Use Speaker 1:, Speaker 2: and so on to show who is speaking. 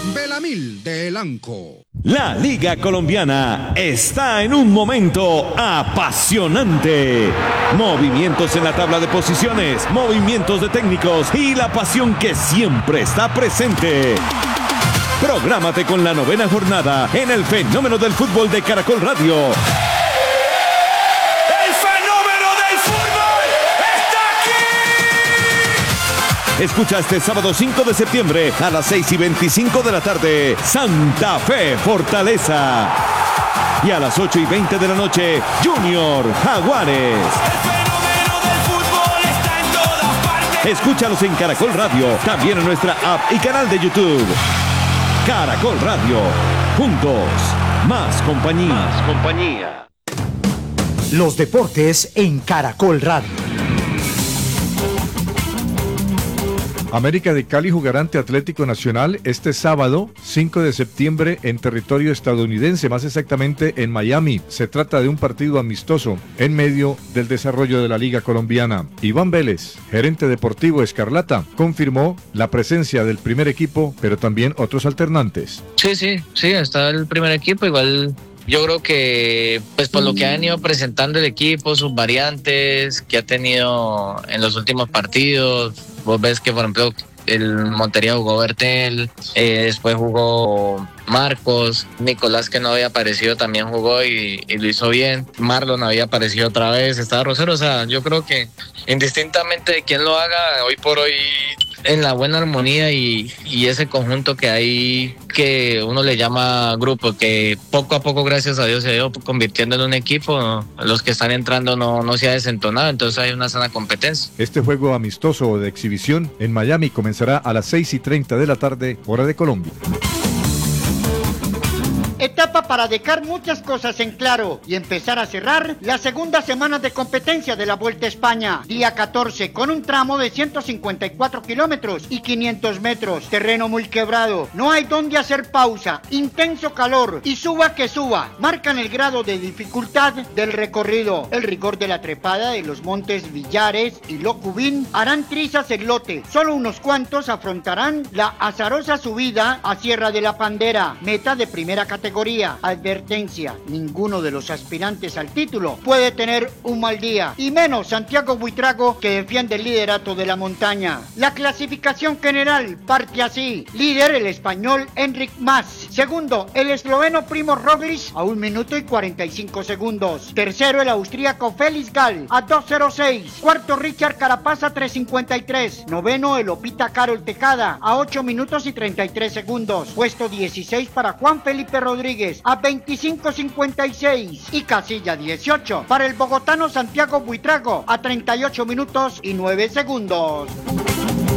Speaker 1: Belamil de Elanco.
Speaker 2: La Liga Colombiana está en un momento apasionante. Movimientos en la tabla de posiciones, movimientos de técnicos y la pasión que siempre está presente. Prográmate con la 9ª jornada en el Fenómeno del Fútbol de Caracol Radio.
Speaker 3: ¡El fenómeno del fútbol está aquí!
Speaker 2: Escucha este sábado 5 de septiembre a las 6:25 de la tarde, Santa Fe Fortaleza. Y a las 8:20 de la noche, Junior Jaguares.
Speaker 3: El fenómeno del fútbol está en todas partes.
Speaker 2: Escúchalos en Caracol Radio, también en nuestra app y canal de YouTube. Caracol Radio, juntos, más compañía.
Speaker 4: Los deportes en Caracol Radio.
Speaker 5: América de Cali jugará ante Atlético Nacional este sábado 5 de septiembre en territorio estadounidense, más exactamente en Miami. Se trata de un partido amistoso en medio del desarrollo de la Liga Colombiana. Iván Vélez, gerente deportivo Escarlata, confirmó la presencia del primer equipo, pero también otros alternantes.
Speaker 6: Sí, está el primer equipo, igual. Yo creo que, pues por lo que ha venido presentando el equipo, sus variantes que ha tenido en los últimos partidos, vos ves que, por ejemplo, el Montería jugó Bertel, después jugó Marcos, Nicolás, que no había aparecido, también jugó y lo hizo bien. Marlon había aparecido otra vez, estaba Rosero. O sea, yo creo que indistintamente de quién lo haga, hoy por hoy, en la buena armonía y ese conjunto que hay, que uno le llama grupo, que poco a poco, gracias a Dios, se ha ido convirtiendo en un equipo, ¿no? Los que están entrando no se ha desentonado, entonces hay una sana competencia.
Speaker 5: Este juego amistoso de exhibición en Miami comenzará a las 6:30 de la tarde, hora de Colombia.
Speaker 7: Etapa para dejar muchas cosas en claro y empezar a cerrar la segunda semana de competencia de la Vuelta a España. Día 14, con un tramo de 154 kilómetros y 500 metros. Terreno muy quebrado, no hay donde hacer pausa, intenso calor y suba que suba. Marcan el grado de dificultad del recorrido. El rigor de la trepada de los montes Villares y Locubín harán trizas el lote. Solo unos cuantos afrontarán la azarosa subida a Sierra de la Pandera, meta de primera categoría. Advertencia: ninguno de los aspirantes al título puede tener un mal día, y menos Santiago Buitrago, que defiende el liderato de la montaña. La clasificación general parte así: líder el español Enric Mas, segundo el esloveno Primo Roglic a 1 minuto y 45 segundos, tercero el austríaco Felix Gall a 2:06, cuarto Richard Carapaz a 3:53, noveno el Opita Carol Tejada a 8 minutos y 33 segundos, puesto 16 para Juan Felipe Rodríguez a 25:56 y casilla 18 para el bogotano Santiago Buitrago a 38 minutos y 9 segundos.